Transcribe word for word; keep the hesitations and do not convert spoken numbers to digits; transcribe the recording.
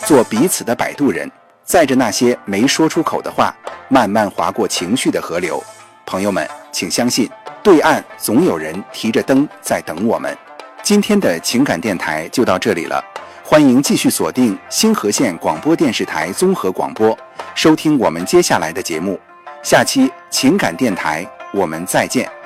做彼此的摆渡人，载着那些没说出口的话，慢慢划过情绪的河流。朋友们，请相信，对岸总有人提着灯在等我们。今天的情感电台就到这里了，欢迎继续锁定星河县广播电视台综合广播，收听我们接下来的节目。下期情感电台我们再见。